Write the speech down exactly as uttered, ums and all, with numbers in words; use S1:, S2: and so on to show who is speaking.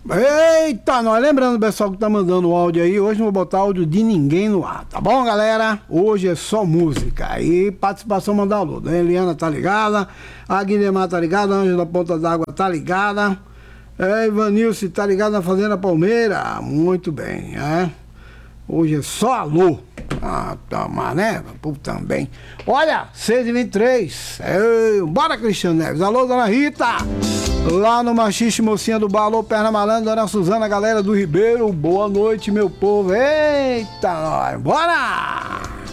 S1: Eita, nós lembrando o pessoal que tá mandando o áudio aí, hoje não vou botar áudio de ninguém no ar, tá bom, galera? Hoje é só música. Aí, participação mandar alô. A Eliana tá ligada, a Guilherme tá ligada, a Ângela Ponta d'Água tá ligada, é, Ivanilce tá ligada na Fazenda Palmeira. Muito bem, é. Hoje é só alô. Ah, toma, né? Pô, também. Olha, seis e vinte e três. Ei, bora, Cristiano Neves. Alô, dona Rita. Lá no Machixe, mocinha do bar. Alô, Perna Malandra, dona Suzana, galera do Ribeiro. Boa noite, meu povo. Eita, nós. Bora!